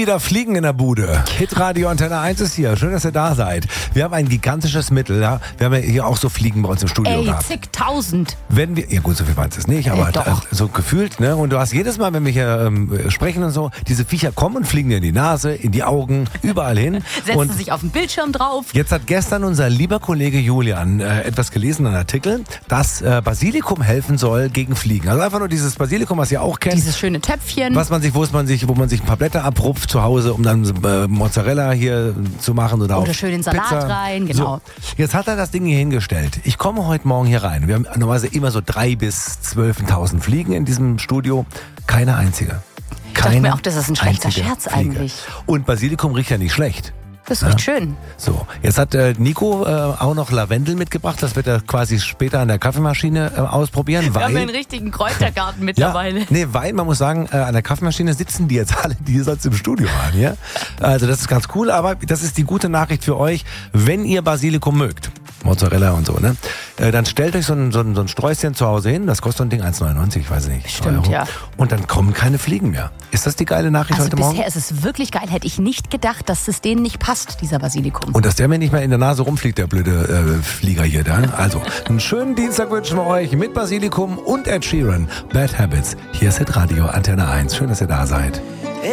wieder Fliegen in der Bude. Hitradio Antenne 1 ist hier. Schön, dass ihr da seid. Wir haben ein gigantisches Mittel. Ja? Wir haben ja hier auch so Fliegen bei uns im Studio gehabt. Zigtausend. Wenn wir, ja gut, so viel waren es nicht, aber so gefühlt, ne? Und du hast jedes Mal, wenn wir hier sprechen und so, diese Viecher kommen und fliegen dir in die Nase, in die Augen, überall hin. Setzen sich auf den Bildschirm drauf. Jetzt hat gestern unser lieber Kollege Julian etwas gelesen, einen Artikel, dass Basilikum helfen soll gegen Fliegen. Also einfach nur dieses Basilikum, was ihr auch kennt. Dieses schöne Töpfchen. Wo man sich ein paar Blätter abrupft zu Hause, um dann Mozzarella hier zu machen oder schön in Salat Pizza rein, genau. So. Jetzt hat er das Ding hier hingestellt. Ich komme heute Morgen hier rein. Wir haben normalerweise immer so 3.000 bis 12.000 Fliegen in diesem Studio. Keine einzige. Ich dachte mir auch, das ist ein schlechter Scherz Fliege. eigentlich. Und Basilikum riecht ja nicht schlecht. Das riecht schön. So, jetzt hat Nico auch noch Lavendel mitgebracht. Das wird er quasi später an der Kaffeemaschine ausprobieren. Wir haben einen richtigen Kräutergarten mittlerweile. Weil man muss sagen, an der Kaffeemaschine sitzen die jetzt alle, die sonst im Studio waren. Ja? Also das ist ganz cool, aber das ist die gute Nachricht für euch, wenn ihr Basilikum mögt. Mozzarella und so, ne? Dann stellt euch so ein Sträußchen zu Hause hin. Das kostet so ein Ding 1,99, ich weiß nicht. Stimmt, Euro. ja. Und dann kommen keine Fliegen mehr. Ist das die geile Nachricht heute Morgen? Bisher ist es wirklich geil. Hätte ich nicht gedacht, dass es denen nicht passt, dieser Basilikum. Und dass der mir nicht mehr in der Nase rumfliegt, der blöde Flieger hier dann. Also, einen schönen Dienstag wünschen wir euch mit Basilikum und Ed Sheeran. Bad Habits. Hier ist Hitradio Antenne 1. Schön, dass ihr da seid.